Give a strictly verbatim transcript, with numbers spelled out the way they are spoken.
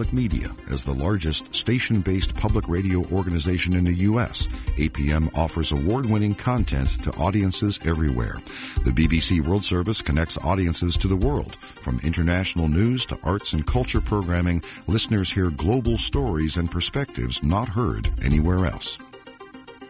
Public Media. As the largest station-based public radio organization in the U S, A P M offers award-winning content to audiences everywhere. The B B C World Service connects audiences to the world. From international news to arts and culture programming, listeners hear global stories and perspectives not heard anywhere else.